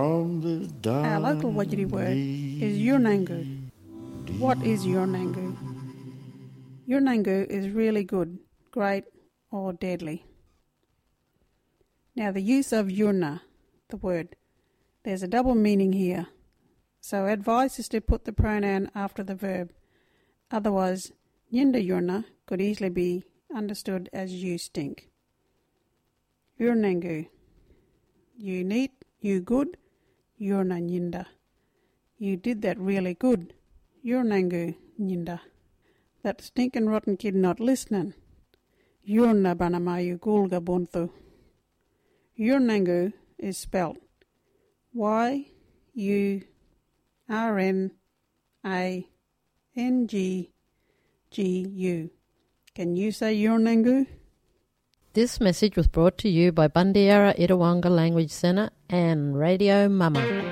Our local Wajiri word is Yurnangu. What is Yurnangu? Yurnangu is really good, great, or deadly. Now the use of Yurna, the word, there's a double meaning here. So advice is to put the pronoun after the verb. Otherwise, Yinda Yurna could easily be understood as you stink. Yurnangu. You neat, you good, Yurna Nyinda. You did that really good, Yurnangu Nyinda. That stinking rotten kid not listening. Yurna Banamayu Gulga Bunthu. Yurnangu is spelt Yurnangu. Can you say Yurnangu? This message was brought to you by Bundiara Itawanga Language Centre and Radio Mama.